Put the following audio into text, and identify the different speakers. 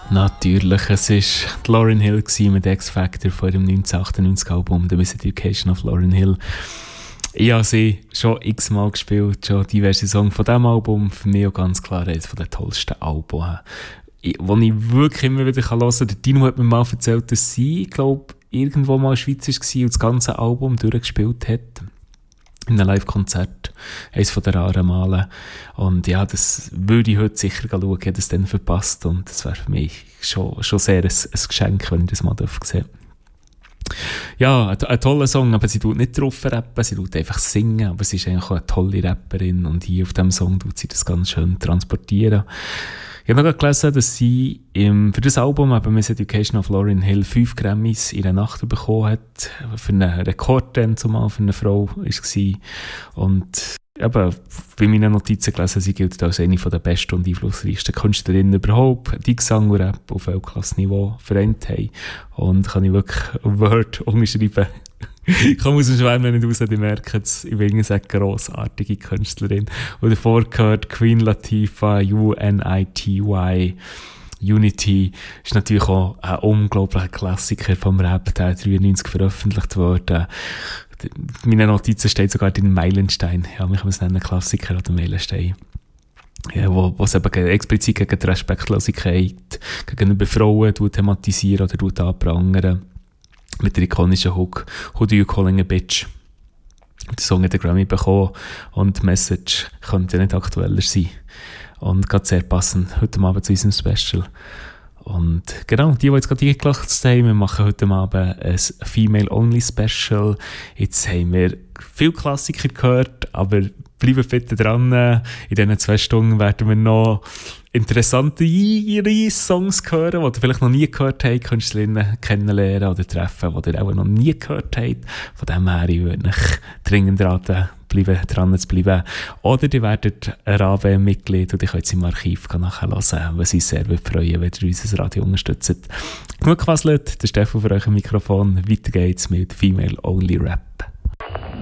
Speaker 1: Natürlich, es war Lauryn Hill mit X-Factor von ihrem 1998-Album «The Miseducation of Lauryn Hill». Ich habe sie schon x-mal gespielt, schon diverse Songs von diesem Album. Für mich auch ganz klar eines der tollsten Alben, wo ich wirklich immer wieder hören kann. Der Dino hat mir mal erzählt, dass sie, glaube irgendwo mal in der Schweiz war und das ganze Album durchgespielt hat. In einem Live-Konzert. Eines von den raren Malen. Und ja, das würde ich heute sicher schauen, ich hätte das dann verpasst. Und das wäre für mich schon sehr ein Geschenk, wenn ich das mal sehen darf. Ja, ein toller Song, aber sie tut nicht drauf rappen, sie tut einfach singen, aber sie ist eigentlich auch eine tolle Rapperin und hier auf diesem Song tut sie das ganz schön transportieren. Ich habe noch gelesen, dass sie für das Album, eben «Miseducation of Lauryn Hill», 5 Grammys in einer Nacht bekommen hat. Für einen Rekord dann zumal für eine Frau war. Und eben, bei meinen Notizen gelesen, sie gilt als eine der besten und einflussreichsten Künstlerinnen überhaupt, die Gesang und Rap auf Weltklasse-Niveau vereint haben. Und kann ich wirklich ein Word umschreiben. Ich komme aus dem Schwärmen nicht raus, die merken es. Ich will sagen, grossartige Künstlerin. Und davor gehört Queen Latifah, UNITY. Unity ist natürlich auch ein unglaublicher Klassiker vom Rap, der 1993 veröffentlicht wurde. In meinen Notizen steht sogar den Meilenstein. Ja, wir können es nennen, Klassiker oder Meilenstein. Ja, wo es eben explizit gegen die Respektlosigkeit gegenüber Frauen thematisieren oder anprangern. Mit der ikonischen Hook «Who do you calling a bitch?» Der Song hat den Grammy bekommen und die Message könnte nicht aktueller sein. Und gerade sehr passend heute Abend zu unserem Special. Und genau, die jetzt gerade eingelacht haben, wir machen heute Abend ein Female-Only-Special. Jetzt haben wir viele Klassiker gehört, aber bleiben bitte dran. In diesen 2 Stunden werden wir noch interessante Songs hören, die ihr vielleicht noch nie gehört habt, Künstlerinnen kennenlernen oder treffen, die ihr auch noch nie gehört habt. Von dem her, ich würde euch dringend raten, dran zu bleiben. Oder ihr werdet ein RAW-Mitglied und ihr könnt es im Archiv nachhören, was uns sehr freuen, wenn ihr unser Radio unterstützt. Genug gequasselt, der Stefan für euch am Mikrofon. Weiter geht's mit Female Only Rap.